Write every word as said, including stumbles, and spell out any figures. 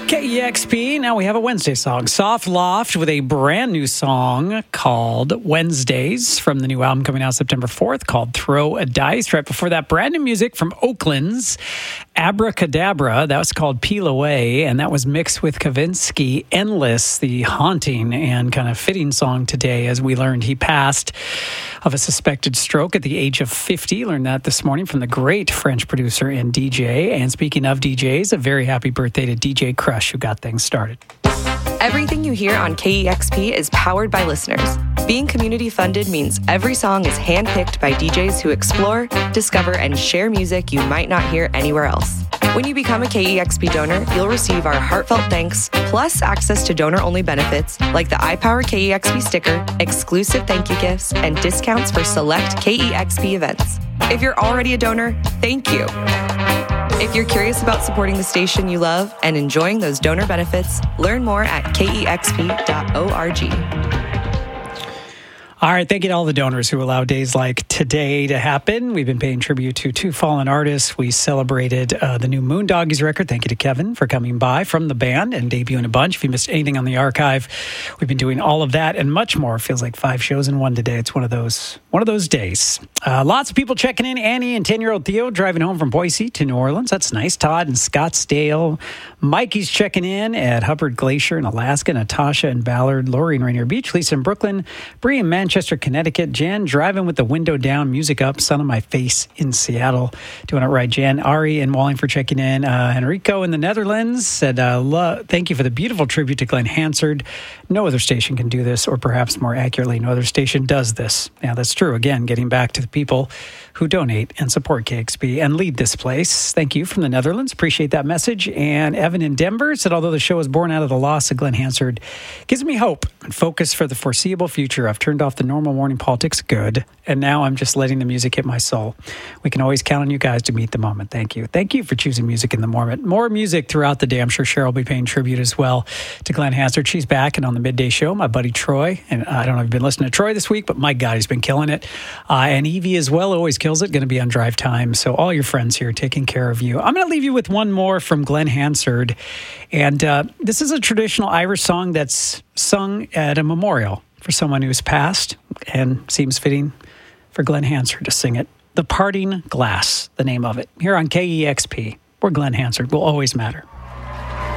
K E X P, now we have a Wednesday song. Soft Loft with a brand new song called Wednesdays from the new album coming out September fourth called Throw a Dice. Right before that, brand new music from Oakland's Abracadabra. That was called Peel Away, and that was mixed with Kavinsky Endless, the haunting and kind of fitting song today, as we learned he passed of a suspected stroke at the age of fifty. Learned that this morning from the great French producer and D J. And speaking of D Js, a very happy birthday to D J Crush, who got things started. Everything you hear on K E X P is powered by listeners. Being community funded means every song is handpicked by D Js who explore, discover, and share music you might not hear anywhere else. When you become a K E X P donor, you'll receive our heartfelt thanks, plus access to donor-only benefits like the iPower K E X P sticker, exclusive thank you gifts, and discounts for select K E X P events. If you're already a donor, thank you. If you're curious about supporting the station you love and enjoying those donor benefits, learn more at K E X P dot org. All right, thank you to all the donors who allow days like today to happen. We've been paying tribute to two fallen artists. We celebrated uh, the new Moondoggies record. Thank you to Kevin for coming by from the band and debuting a bunch. If you missed anything on the archive, we've been doing all of that and much more. Feels like five shows in one today. It's one of those one of those days. Uh, lots of people checking in. Annie and ten-year-old Theo driving home from Boise to New Orleans. That's nice. Todd in Scottsdale. Mikey's checking in at Hubbard Glacier in Alaska. Natasha in Ballard. Lori in Rainier Beach. Lisa in Brooklyn. Bree in Manchester. Manchester, Connecticut. Jan, driving with the window down, music up, sun on my face in Seattle. Doing it right, Jan. Ari in Wallingford checking in. Uh, Enrico in the Netherlands said, uh, lo- thank you for the beautiful tribute to Glenn Hansard. No other station can do this, or perhaps more accurately, no other station does this. Yeah, that's true. Again, getting back to the people who donate and support K X P and lead this place. Thank you from the Netherlands. Appreciate that message. And Evan in Denver said, although the show was born out of the loss of Glenn Hansard, gives me hope and focus for the foreseeable future. I've turned off the normal morning politics, good, and now I'm just letting the music hit my soul. We can always count on you guys to meet the moment. Thank you. Thank you for choosing music in the moment. More music throughout the day. I'm sure Cheryl will be paying tribute as well to Glenn Hansard. She's back and on the midday show. My buddy Troy, and I don't know if you've been listening to Troy this week, but my God, he's been killing it. Uh, and Evie as well, always kills it. Going to be on drive time. So all your friends here taking care of you. I'm going to leave you with one more from Glenn Hansard. And uh, this is a traditional Irish song that's sung at a memorial for someone who's passed, and seems fitting for Glenn Hansard to sing it. The Parting Glass, the name of it. Here on K E X P, where Glenn Hansard will always matter.